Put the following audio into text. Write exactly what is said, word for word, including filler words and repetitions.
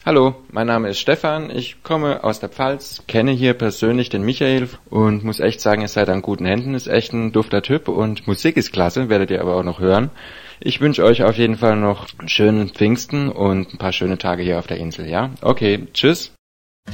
Hallo, mein Name ist Stefan, ich komme aus der Pfalz, kenne hier persönlich den Michael und muss echt sagen, ihr seid an guten Händen, ist echt ein dufter Typ und Musik ist klasse, werdet ihr aber auch noch hören. Ich wünsche euch auf jeden Fall noch einen schönen Pfingsten und ein paar schöne Tage hier auf der Insel, ja? Okay, tschüss.